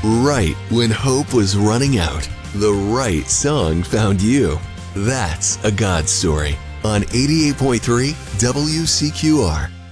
Right when hope was running out, the right song found you. That's a God story on 88.3 WCQR.